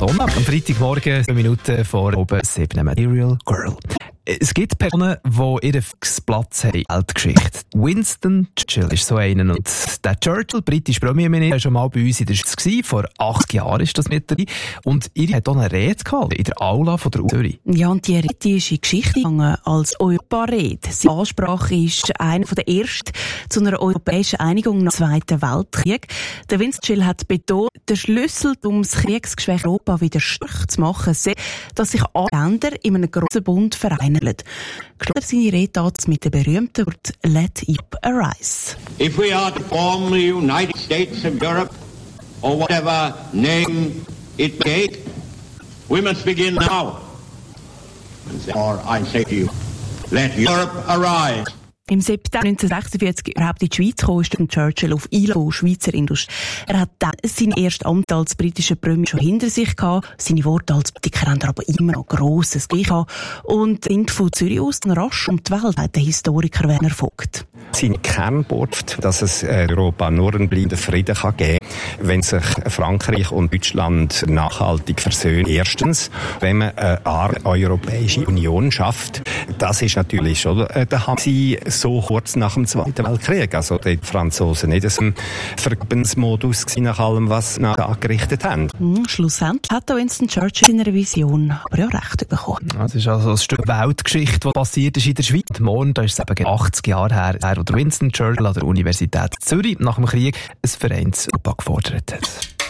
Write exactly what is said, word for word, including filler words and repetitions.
Madonna. Am Freitagmorgen, zwei Minuten vor oben sieben, Material Girl. Es gibt Personen, die ihren Platz haben in der Weltgeschichte. Winston Churchill ist so einer. Und der Churchill, britischer Premierminister, war schon mal bei uns in der Schweiz. Vor achtzig Jahren ist das mit dabei. Und ihr hat auch eine Rede gehalten in der Aula von der U Zürich. Ja, und die Rede ist in die Geschichte gegangen als Europa-Rede. Seine Ansprache ist einer der ersten zu einer europäischen Einigung nach dem Zweiten Weltkrieg. Der Winston Churchill hat betont, der Schlüssel, um das Kriegsgeschwächte Europa wieder stark zu machen, sei, dass sich alle Länder in einem grossen Bund vereinen. Geschlossen seine Rede mit dem berühmten Wort «Let Europe arise». If we are to form the United States of Europe, or whatever name it may take, we must begin now. And therefore I say to you, let Europe arise. Im September neunzehnhundertsechsundvierzig überhaupt in die Schweiz kam, ist Churchill auf Einladung von Schweizer Industrie. Er hat dann sein erstes Amt als britischer Premier schon hinter sich gehabt. Seine Worte als Politiker haben aber immer noch grosses Gewicht gehabt. Und sind von Zürich aus dann rasch um die Welt, hat der Historiker Werner Vogt. Sein Kernbotschaft, dass es Europa nur einen bleibenden Frieden kann geben kann, wenn sich Frankreich und Deutschland nachhaltig versöhnen. Erstens, wenn man eine Art Europäische Union schafft, das ist natürlich, oder? Da haben sie so kurz nach dem Zweiten Weltkrieg, also die Franzosen nicht so ein Vergebensmodus nach allem, was sie angerichtet haben. Mhm, schlussendlich hat Winston Churchill in einer Vision aber ja recht bekommen. Das ist also ein Stück Weltgeschichte, was passiert ist in der Schweiz. Morgen, da ist es eben achtzig Jahre her, wo der Winston Churchill an der Universität Zürich nach dem Krieg ein Vereins-Europa gefordert hat.